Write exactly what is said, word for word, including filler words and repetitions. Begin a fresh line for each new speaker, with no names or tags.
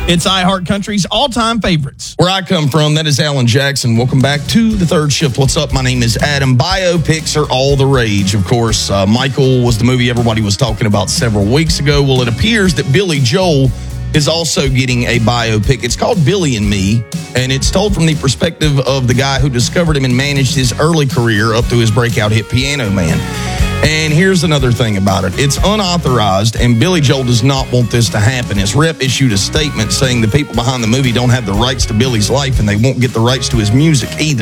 It's iHeartCountry's all-time favorites.
Where I come from, that is Alan Jackson. Welcome back to the third shift. What's up? My name is Adam. Biopics are all the rage, of course. Uh, Michael was the movie everybody was talking about several weeks ago. Well, it appears that Billy Joel is also getting a biopic. It's called Billy and Me, and it's told from the perspective of the guy who discovered him and managed his early career up to his breakout hit Piano Man. And here's another thing about it. It's unauthorized, and Billy Joel does not want this to happen. His rep issued a statement saying the people behind the movie don't have the rights to Billy's life, and they won't get the rights to his music either.